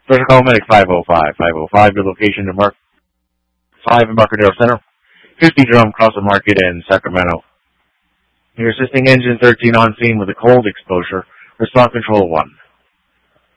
Special call medic 505. 505, your location to Mark 5 in Embarcadero Center. 50 Drum Cross the Market in Sacramento. You're assisting engine 13 on scene with a cold exposure. Response control 1.